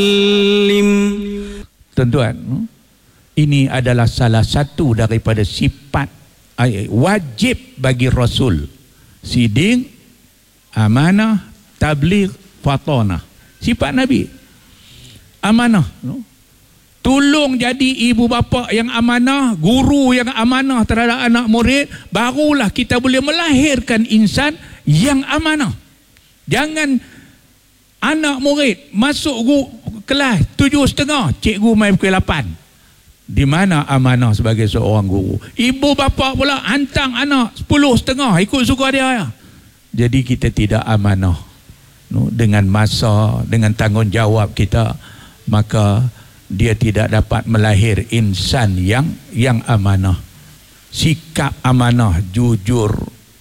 Tuan-tuan, ini adalah salah satu daripada sifat wajib bagi Rasul: siding, amanah, tabligh, fatanah. Sifat Nabi amanah, tolong jadi ibu bapa yang amanah, guru yang amanah terhadap anak murid, barulah kita boleh melahirkan insan yang amanah. Jangan anak murid masuk kelas 7.30, cikgu main pukul 8. Di mana amanah sebagai seorang guru? Ibu bapa pula hantar anak 10.30 ikut suka dia. Jadi kita tidak amanah dengan masa, dengan tanggungjawab kita, maka dia tidak dapat melahir insan yang amanah. Sikap amanah, jujur,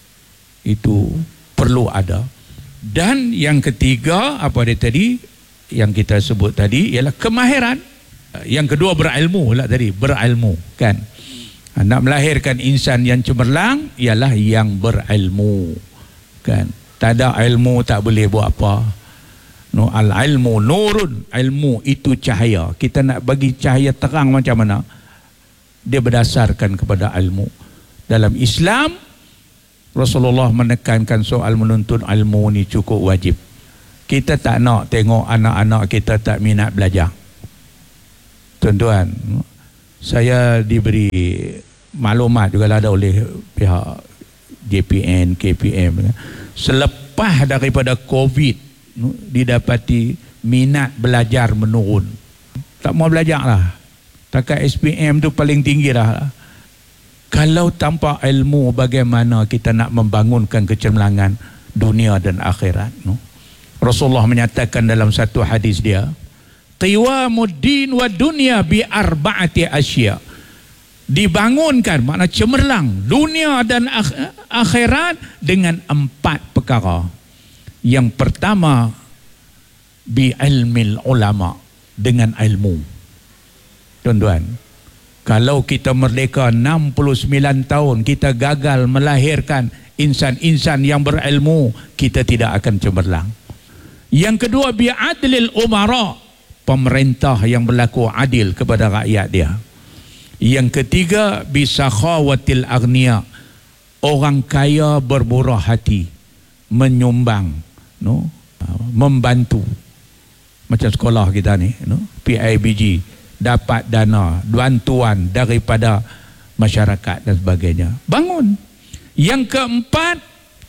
itu perlu ada. Dan yang ketiga, apa dia tadi yang kita sebut tadi, ialah kemahiran. Yang kedua berilmu lah tadi, berilmu kan. Nak melahirkan insan yang cemerlang ialah yang berilmu kan. Tak ada ilmu tak boleh buat apa. Al-ilmu nurun, ilmu itu cahaya. Kita nak bagi cahaya terang macam mana? Dia berdasarkan kepada ilmu. Dalam Islam, Rasulullah menekankan soal menuntut ilmu ni cukup wajib. Kita tak nak tengok anak-anak kita tak minat belajar. Tuan-tuan, saya diberi maklumat juga ada oleh pihak JPN, KPM. Selepas daripada COVID, didapati minat belajar menurun. Tak mau belajar lah. Takat SPM tu paling tinggi dah. Kalau tanpa ilmu, bagaimana kita nak membangunkan kecemerlangan dunia dan akhirat? Rasulullah menyatakan dalam satu hadis dia, qiwamuddin wa dunya bi arba'ati asya. Dibangunkan, makna cemerlang dunia dan akhirat dengan 4 perkara. Yang pertama, bi ilmil ulama, dengan ilmu. Tuan-tuan, kalau kita merdeka 69 tahun, kita gagal melahirkan insan-insan yang berilmu, kita tidak akan cemerlang. Yang kedua, bi adlil umara, pemerintah yang berlaku adil kepada rakyat dia. Yang ketiga, bi sakhawatil aghnia, orang kaya bermurah hati, menyumbang, membantu. Macam sekolah kita ni, PIBG, dapat dana, bantuan daripada masyarakat dan sebagainya. Bangun. Yang keempat,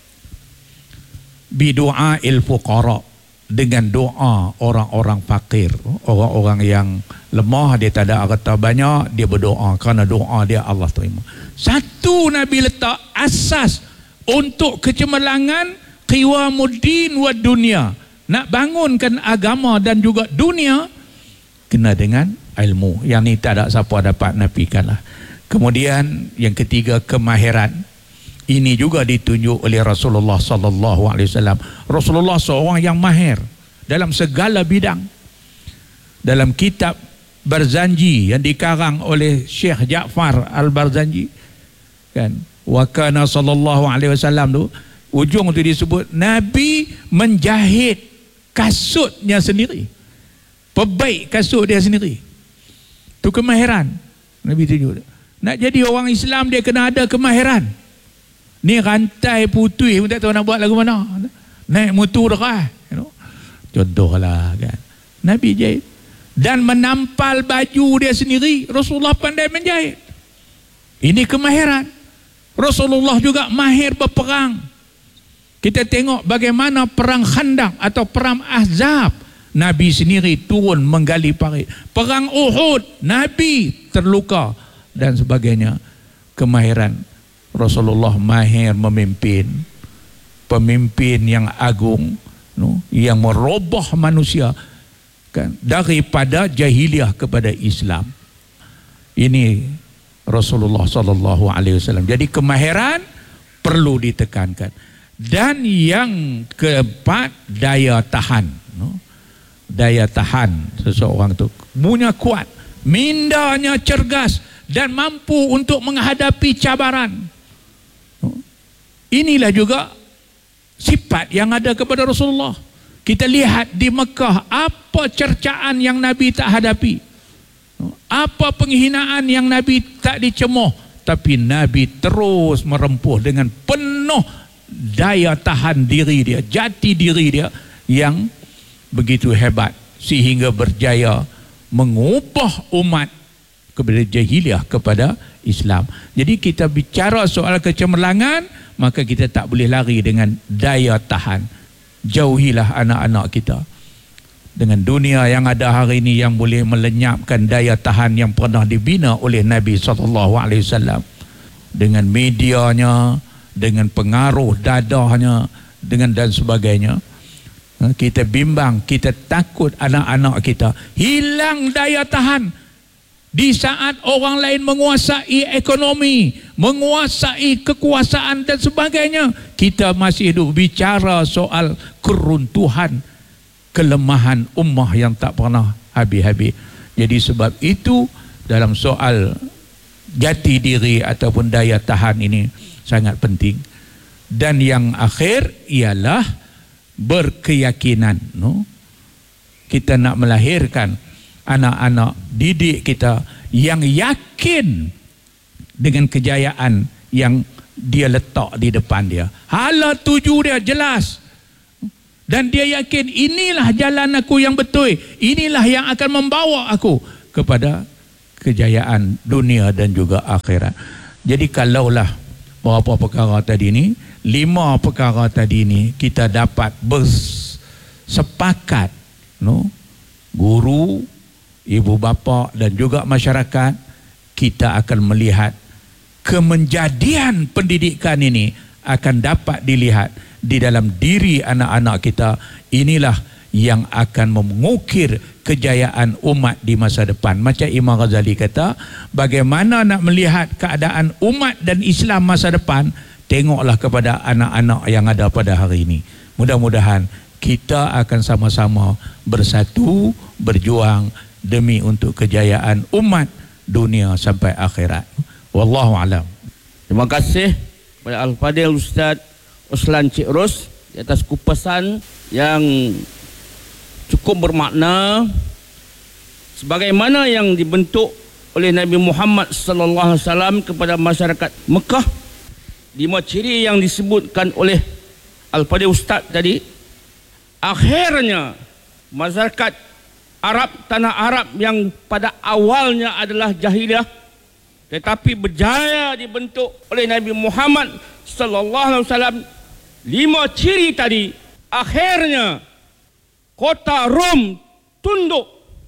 bi du'ail fuqara, dengan doa orang-orang fakir, orang-orang yang lemah, dia tak ada harta banyak, dia berdoa, kerana doa dia Allah terima. Satu Nabi letak asas untuk kecemerlangan qiwamuddin wa dunia. Nak bangunkan agama dan juga dunia, kena dengan ilmu. Yang ni tak ada siapa dapat nafikan lah. Kemudian yang ketiga, kemahiran. Ini juga ditunjuk oleh Rasulullah sallallahu alaihi wasallam. Rasulullah seorang yang mahir dalam segala bidang. Dalam kitab Barzanji yang dikarang oleh Syekh Ja'far Al-Barzanji, kan, wa kana sallallahu alaihi wasallam tu, ujung tu disebut Nabi menjahit kasutnya sendiri, perbaik kasut dia sendiri. Tu kemahiran. Nabi tunjuk. Nak jadi orang Islam, dia kena ada kemahiran. Ni rantai putih pun tak tahu nak buat lagu mana. Naik motor dah, contohlah kan. Nabi jahit. Dan menampal baju dia sendiri. Rasulullah pandai menjahit. Ini kemahiran. Rasulullah juga mahir berperang. Kita tengok bagaimana perang Khandaq atau perang Ahzab, Nabi sendiri turun menggali parit. Perang Uhud, Nabi terluka dan sebagainya. Kemahiran. Rasulullah mahir memimpin, pemimpin yang agung, yang merubah manusia, kan, daripada jahiliah kepada Islam. Ini Rasulullah sallallahu alaihi wasallam. Jadi kemahiran perlu ditekankan. Dan yang keempat, daya tahan. Daya tahan seseorang tu punya kuat, mindanya cergas dan mampu untuk menghadapi cabaran. Inilah juga sifat yang ada kepada Rasulullah. Kita lihat di Mekah, apa cercaan yang Nabi tak hadapi, apa penghinaan yang Nabi tak dicemoh, tapi Nabi terus merempuh dengan penuh daya tahan diri dia, jati diri dia yang begitu hebat, sehingga berjaya mengubah umat kepada jahiliah kepada Islam. Jadi kita bicara soal kecemerlangan, maka kita tak boleh lari dengan daya tahan. Jauhilah anak-anak kita dengan dunia yang ada hari ini yang boleh melenyapkan daya tahan yang pernah dibina oleh Nabi SAW, dengan medianya, dengan pengaruh dadahnya, dengan dan sebagainya. Kita bimbang, kita takut anak-anak kita hilang daya tahan di saat orang lain menguasai ekonomi, menguasai kekuasaan dan sebagainya. Kita masih duk bicara soal keruntuhan, kelemahan ummah yang tak pernah habis-habis. Jadi sebab itu dalam soal jati diri ataupun daya tahan ini sangat penting. Dan yang akhir ialah berkeyakinan. Kita nak melahirkan anak-anak didik kita yang yakin dengan kejayaan yang dia letak di depan dia. Hala tuju dia jelas, dan dia yakin inilah jalan aku yang betul, inilah yang akan membawa aku kepada kejayaan dunia dan juga akhirat. Jadi kalaulah berapa perkara tadi ni, 5 perkara tadi ni kita dapat bersepakat, guru, ibu bapa dan juga masyarakat, kita akan melihat kemenjadian pendidikan ini akan dapat dilihat di dalam diri anak-anak kita. Inilah yang akan mengukir kejayaan umat di masa depan. Macam Imam Ghazali kata, bagaimana nak melihat keadaan umat dan Islam masa depan, tengoklah kepada anak-anak yang ada pada hari ini. Mudah-mudahan kita akan sama-sama bersatu, berjuang demi untuk kejayaan umat dunia sampai akhirat. Wallahu alam. Terima kasih kepada Al-Fadhil Ustaz Ruslan Cik Ros di atas kupasan yang cukup bermakna sebagaimana yang dibentuk oleh Nabi Muhammad sallallahu alaihi wasallam kepada masyarakat Mekah. 5 ciri yang disebutkan oleh Al-Fadhil Ustaz tadi, akhirnya masyarakat Arab, tanah Arab yang pada awalnya adalah jahiliah tetapi berjaya dibentuk oleh Nabi Muhammad sallallahu alaihi wasallam. 5 ciri tadi, akhirnya kota Rom tunduk,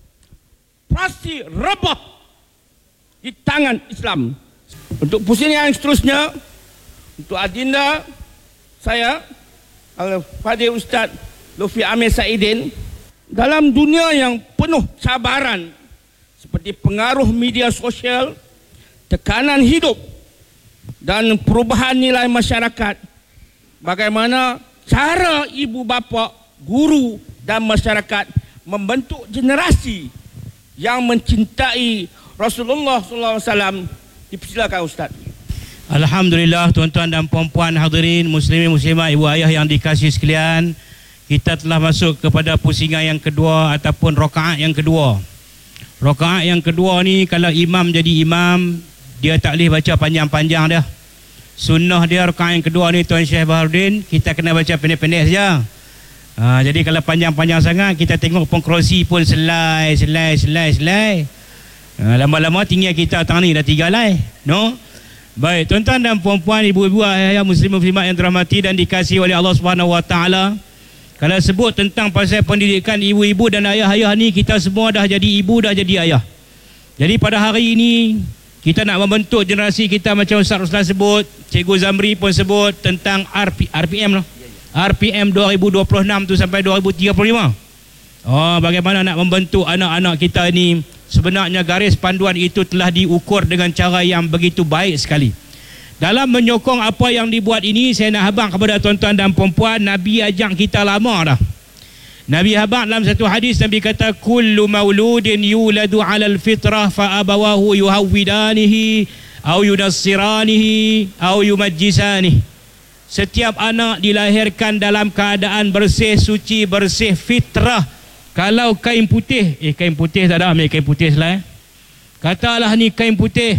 pasti rebah di tangan Islam. Untuk pusing yang seterusnya, untuk adinda saya Al-Fadhil Ustaz Lutfi Amir Saidin, dalam dunia yang penuh cabaran seperti pengaruh media sosial, tekanan hidup dan perubahan nilai masyarakat, bagaimana cara ibu bapa, guru dan masyarakat membentuk generasi yang mencintai Rasulullah SAW. Dipersilakan Ustaz. Alhamdulillah, tuan-tuan dan puan-puan hadirin, muslimin muslimat, ibu ayah yang dikasihi sekalian, kita telah masuk kepada pusingan yang kedua ataupun rakaat yang kedua. Rakaat yang kedua ni, kalau imam jadi imam, dia tak boleh baca panjang-panjang dah. Sunnah dia rakaat yang kedua ni, Tuan Syekh Baharudin, kita kena baca pendek-pendek saja. Jadi kalau panjang-panjang sangat, kita tengok pengkerusi pun selai. Lama-lama tinggal kita tang ni dah 3 helai. No? Baik, tuan-tuan dan puan-puan, ibu-ibu, ayah muslim-muslimat yang dirahmati dan dikasihi oleh Allah Subhanahu Wa Taala. Kalau sebut tentang pasal pendidikan ibu-ibu dan ayah-ayah ni, kita semua dah jadi ibu, dah jadi ayah. Jadi pada hari ini kita nak membentuk generasi kita macam Ustaz Ruslan sebut, Cikgu Zamri pun sebut tentang RPM lah. RPM 2026 tu sampai 2035. Bagaimana nak membentuk anak-anak kita ni. Sebenarnya garis panduan itu telah diukur dengan cara yang begitu baik sekali. Dalam menyokong apa yang dibuat ini, saya nak habang kepada tuan-tuan dan puan-puan, Nabi ajak kita lama dah. Nabi habang dalam satu hadis, Nabi kata, kullu mauludin yuladu alal fitrah fa abawahu yuhawwidanihi au yunassiranihi au yumajjisanihi. setiap anak dilahirkan dalam keadaan bersih, suci, bersih, fitrah. Kalau kain putih, kain putih tak ada, ambil kain putih selah. Katalah ni kain putih,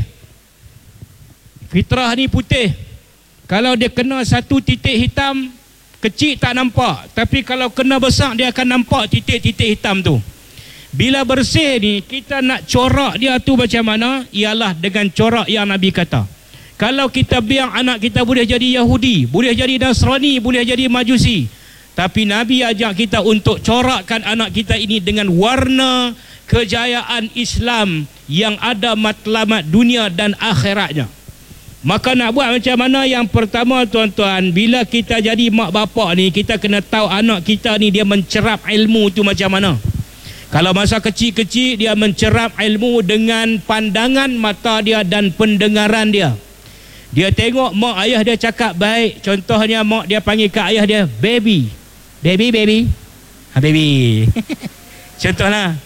fitrah ni putih. Kalau dia kena satu titik hitam, kecil tak nampak. Tapi kalau kena besar, dia akan nampak titik-titik hitam tu. Bila bersih ni, kita nak corak dia tu macam mana? Ialah dengan corak yang Nabi kata. Kalau kita biar anak kita boleh jadi Yahudi, boleh jadi Nasrani, boleh jadi Majusi. Tapi Nabi ajak kita untuk corakkan anak kita ini dengan warna kejayaan Islam yang ada matlamat dunia dan akhiratnya. Maka nak buat macam mana? Yang pertama tuan-tuan, bila kita jadi mak bapak ni, kita kena tahu anak kita ni dia mencerap ilmu tu macam mana. Kalau masa kecil-kecil dia mencerap ilmu dengan pandangan mata dia dan pendengaran dia. Dia tengok mak ayah dia cakap baik. Contohnya mak dia panggil ke ayah dia baby. Baby, baby. Baby. Contohlah.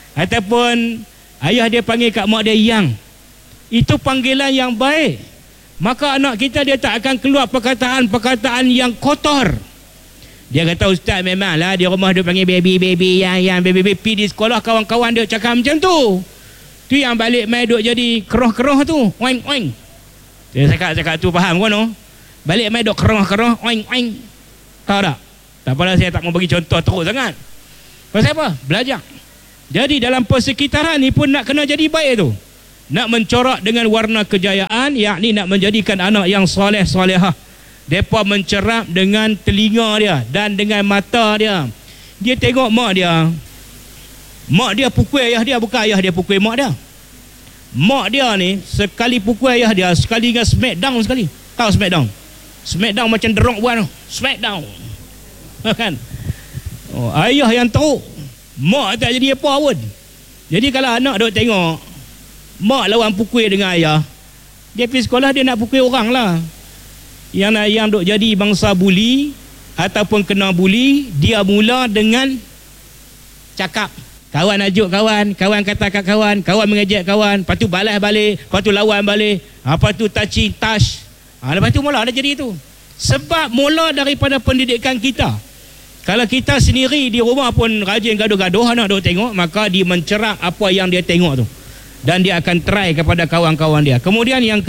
Ataupun ayah dia panggil kat mak dia yang. Itu panggilan yang baik. Maka anak kita dia tak akan keluar perkataan-perkataan yang kotor. Dia kata ustaz memanglah di rumah dia panggil baby, baby, yang, baby, baby. Di sekolah kawan-kawan dia cakap macam tu. Tu yang balik main duk jadi keroh-keroh tu. Oing, oing. Dia cakap tu faham kan no? Balik main duk keroh-keroh, oing, oing. Tahu tak? Tak apalah, saya tak mau bagi contoh teruk sangat. Pasal apa? Belajar. Jadi dalam persekitaran ni pun nak kena jadi baik tu. Nak mencorak dengan warna kejayaan, yakni nak menjadikan anak yang soleh-solehah. Mereka mencerap dengan telinga dia dan dengan mata dia. Dia tengok mak dia. Mak dia pukul ayah dia, bukan ayah dia pukul mak dia. Mak dia ni sekali pukul ayah dia, sekali dengan smackdown sekali. Tahu smackdown? Smackdown macam The Rock buat tu. Smackdown. Kan? Oh, ayah yang teruk. Mak tak jadi apa pun. Jadi kalau anak duk tengok mak lawan pukul dengan ayah, dia pergi sekolah dia nak pukul orang lah. Yang duk jadi bangsa buli ataupun kena buli, dia mula dengan cakap. Kawan ajuk kawan, kawan kata kat kawan, kawan mengejek kawan, lepas tu balas balik, lepas tu lawan balik, lepas tu touching, touch. Lepas tu mula dah jadi itu. Sebab mula daripada pendidikan kita. Kalau kita sendiri di rumah pun rajin gaduh-gaduh, anak duk tengok, maka dia mencerap apa yang dia tengok tu. Dan dia akan try kepada kawan-kawan dia. Kemudian yang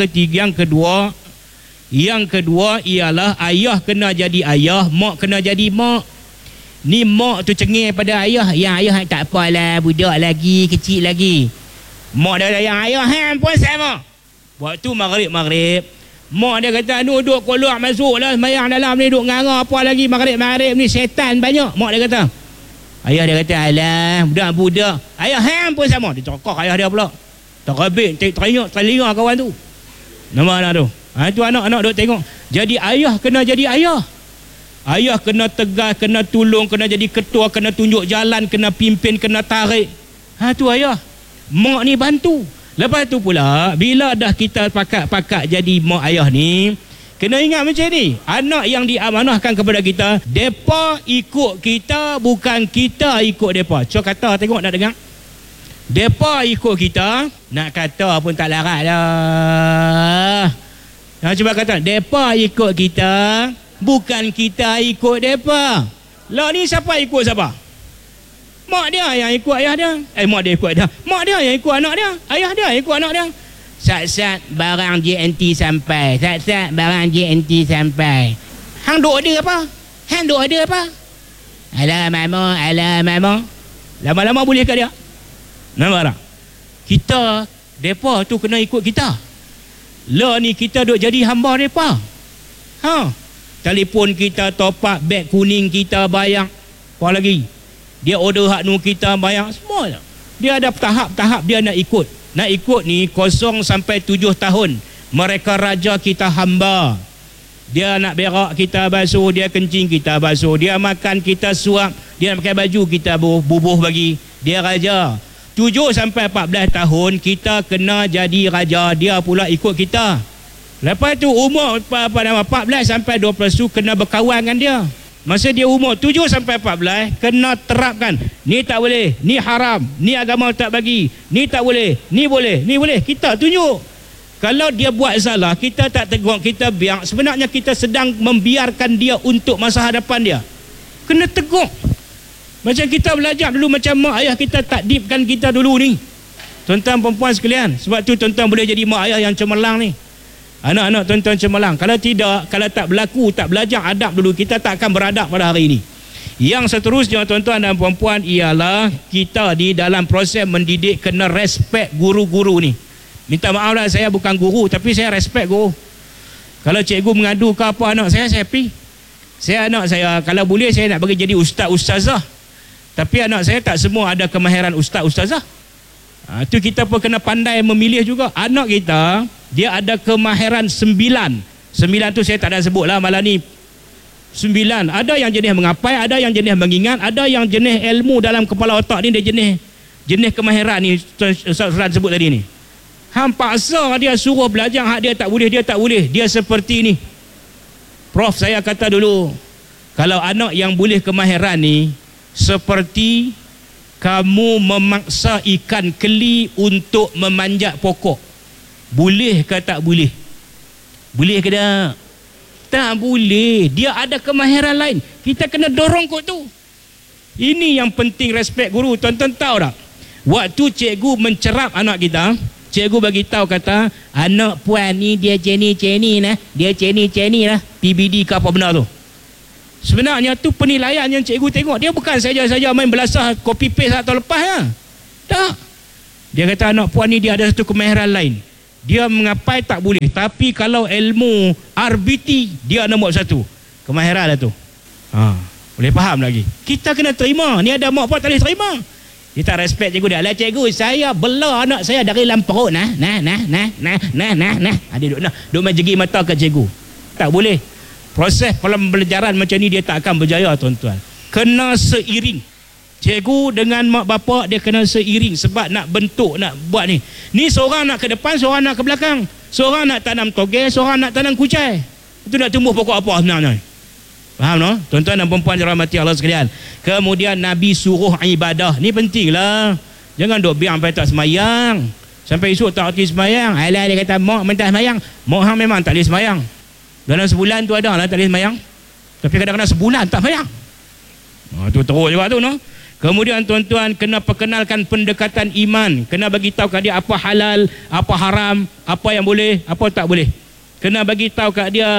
kedua ialah ayah kena jadi ayah, mak kena jadi mak. Ni mak tu cengih pada ayah, yang ayah tak apalah, budak lagi, kecil lagi. Mak dia yang ayah pun sama. Waktu maghrib, mak dia kata duduk keluar masuk lah sembahyang dalam ni, duduk ngara apa lagi maghrib ni, setan banyak. Mak dia kata, ayah dia kata alah budak-budak. Ayah pun sama. Dia cokok ayah dia pula. Terabit telinga kawan tu. Nama tu. Itu anak-anak duk tengok. Jadi ayah kena jadi ayah. Ayah kena tegas, kena tolong, kena jadi ketua, kena tunjuk jalan, kena pimpin, kena tarik. Tu ayah. Mak ni bantu. Lepas tu pula, bila dah kita pakat-pakat jadi mak ayah ni, kena ingat macam ni. Anak yang diamanahkan kepada kita, depa ikut kita, bukan kita ikut depa. Cuba kata tengok, nak dengar? Depa ikut kita, nak kata pun tak larat lah. Cuba kata, depa ikut kita, bukan kita ikut depa. Lah ni siapa ikut siapa? Mak dia yang ikut ayah dia. Mak dia ikut dia. Mak dia yang ikut anak dia. Ayah dia yang ikut anak dia. Sat-sat barang JNT sampai. Sat-sat barang JNT sampai. Hang duk order apa? Hang duk order apa? Alah mama. Lama-lama boleh ke dia? Nampak tak? Kita, depa tu kena ikut kita. Lah ni kita duk jadi hamba depa. Telefon kita top up, beg kuning kita bayar. Apa lagi? Dia order hak nu kita bayar semua. Dia ada tahap-tahap dia nak ikut. Nak ikut ni 0 sampai 7 tahun. Mereka raja, kita hamba. Dia nak berak, kita basuh. Dia kencing, kita basuh. Dia makan, kita suap. Dia nak pakai baju, kita bubuh bagi. Dia raja. 7 sampai 14 tahun kita kena jadi raja. Dia pula ikut kita. Lepas tu umur 14 sampai 20 tu kena berkawan dengan dia. Masa dia umur 7 sampai 14 kena terapkan. Ni tak boleh, ni haram, ni agama tak bagi, ni tak boleh, ni boleh, ni boleh. Kita tunjuk. Kalau dia buat salah, kita tak tegur, kita biar. Sebenarnya kita sedang membiarkan dia untuk masa hadapan dia. Kena tegur. Macam kita belajar dulu, macam mak ayah kita takdibkan kita dulu ni. Tuan-tuan perempuan sekalian, sebab tu tuan-tuan boleh jadi mak ayah yang cemerlang ni. Anak-anak tuan-tuan cemerlang. Kalau tidak, kalau tak berlaku, tak belajar adab dulu, kita tak akan beradab pada hari ini. Yang seterusnya tuan-tuan dan puan-puan ialah kita di dalam proses mendidik kena respect guru-guru ni. Minta maaf lah, saya bukan guru, tapi saya respect guru. Kalau cikgu mengadu ke apa anak saya happy. Anak saya, kalau boleh saya nak bagi jadi ustaz-ustazah. Tapi anak saya tak semua ada kemahiran ustaz-ustazah. Tu kita pun kena pandai memilih juga. Anak kita, dia ada kemahiran 9 tu saya tak ada sebut lah malam ni. 9, ada yang jenis mengapai, ada yang jenis mengingat, ada yang jenis ilmu dalam kepala otak ni, dia jenis kemahiran ni Ustaz Ran sebut tadi ni. Hang paksa dia suruh belajar hak dia tak boleh, dia seperti ni. Prof saya kata dulu, kalau anak yang boleh kemahiran ni seperti kamu memaksa ikan keli untuk memanjat pokok. Boleh ke tak boleh? Boleh ke tak? Tak boleh. Dia ada kemahiran lain. Kita kena dorong kot tu. Ini yang penting, respect guru. Tuan-tuan tahu tak? Waktu cikgu mencerap anak kita, cikgu bagi tahu kata, anak puan ni dia ceni nah. Dia ceni lah. PBD ke apa benar tu. Sebenarnya tu penilaian yang cikgu tengok. Dia bukan saja main belasah copy paste atau lepas ya. Tak. Dia kata anak puan ni dia ada satu kemahiran lain. Dia mengapai tak boleh, tapi kalau ilmu RBT dia nombor 1. Kemahiran lah tu. Boleh faham lagi. Kita kena terima. Ni ada mak puan tak boleh terima. Dia tak respect cikgu dia. Lah cikgu, saya bela anak saya dari dalam perut nah. Dia duk main jegi mata ke cikgu. Tak boleh. Proses pembelajaran macam ni dia tak akan berjaya tuan-tuan. Kena seiring. Cikgu dengan mak bapak dia kena seiring sebab nak bentuk, nak buat ni. Ni seorang nak ke depan, seorang nak ke belakang. Seorang nak tanam togel, seorang nak tanam kucai. Itu nak tumbuh pokok apa sebenarnya? Faham no? Tuan-tuan dan puan-puan dirahmati Allah sekalian. Kemudian Nabi suruh ibadah. Ni penting lah. Jangan duk biar sampai tak semayang. Sampai esok tak arti semayang. Alah dia kata mak minta semayang. Mak hang memang tak boleh semayang. Dalam sebulan tu ada lah tak boleh semayang. Tapi kadang-kadang sebulan tak semayang. Tu teruk juga tu no. Kemudian tuan-tuan kena perkenalkan pendekatan iman. Kena bagi tahu kat dia apa halal, apa haram, apa yang boleh, apa tak boleh. Kena bagi tahu kat dia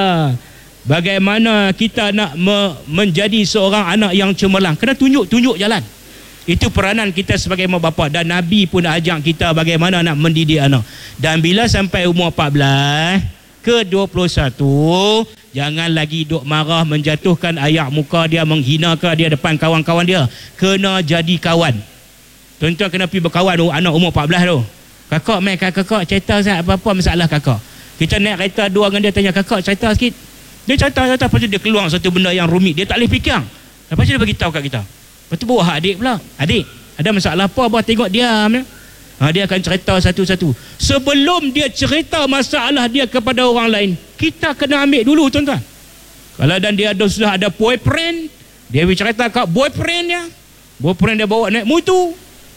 bagaimana kita nak menjadi seorang anak yang cemerlang. Kena tunjuk jalan. Itu peranan kita sebagai mak bapak. Dan Nabi pun ajak kita bagaimana nak mendidik anak. Dan bila sampai umur 14 ke 21, jangan lagi duk marah, menjatuhkan ayak muka dia, menghina ke dia depan kawan-kawan dia. Kena jadi kawan. Tuan-tuan kena pergi berkawan anak umur 14 tu. Kakak main kakak cerita apa-apa masalah kakak. Kita naik kereta dua dengan dia, tanya kakak cerita sikit. Dia cerita lepas tu dia keluar satu benda yang rumit, dia tak boleh fikir. Lepas tu dia bagi tahu kat kita. Lepas tu bawa adik pula. Adik, ada masalah apa? Abah tengok diam ya. Dia akan cerita satu-satu. Sebelum dia cerita masalah dia kepada orang lain, kita kena ambil dulu tuan-tuan. Kalau dan dia sudah ada boyfriend, dia bercerita kat boyfriendnya. Boyfriend dia bawa naik motor.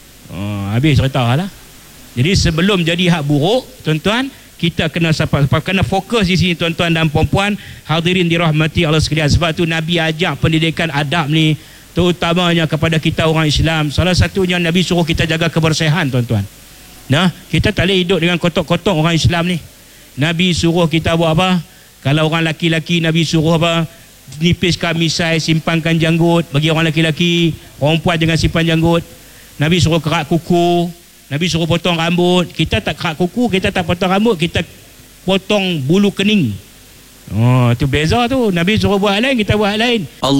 Habis cerita lah. Jadi sebelum jadi hak buruk, tuan-tuan, kita kena fokus di sini tuan-tuan dan puan-puan hadirin dirahmati Allah sekalian. Sebab tu Nabi ajak pendidikan adab ni terutamanya kepada kita orang Islam. Salah satunya Nabi suruh kita jaga kebersihan tuan-tuan. Nah, kita tak boleh hidup dengan kotak-kotak orang Islam ni. Nabi suruh kita buat apa? Kalau orang laki-laki Nabi suruh apa? Nipiskan misai, simpankan janggut bagi orang laki-laki. Perempuan jangan simpan janggut. Nabi suruh kerak kuku. Nabi suruh potong rambut. Kita tak kerak kuku, kita tak potong rambut, kita potong bulu kening. Itu beza tu. Nabi suruh buat lain, kita buat lain.